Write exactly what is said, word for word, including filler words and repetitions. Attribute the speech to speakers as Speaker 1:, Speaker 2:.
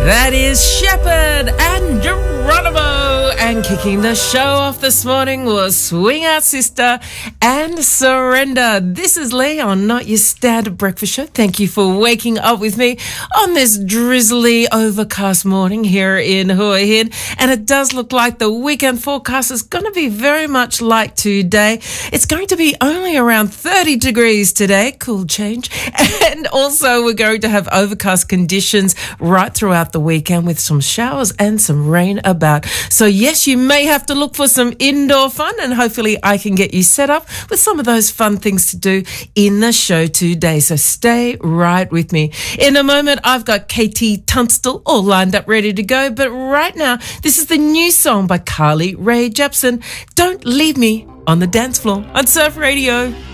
Speaker 1: That is Shepherd and Geronimo. And kicking the show off this morning was Swing Out Sister and Surrender. This is Lee on Not Your Standard Breakfast Show. Thank you for waking up with me on this drizzly, overcast morning here in Hua Hin. And it does look like the weekend forecast is going to be very much like today. It's going to be only around thirty degrees today. Cool change. And also we're going to have overcast conditions right throughout the weekend with some showers and some rain about. So yes, you may have to look for some indoor fun, and hopefully I can get you set up with some of those fun things to do in the show today. So stay right with me. In a moment, I've got Katie Tunstall all lined up ready to go. But right now, this is the new song by Carly Rae Jepsen. Don't Leave Me on the Dance Floor on Surf Radio.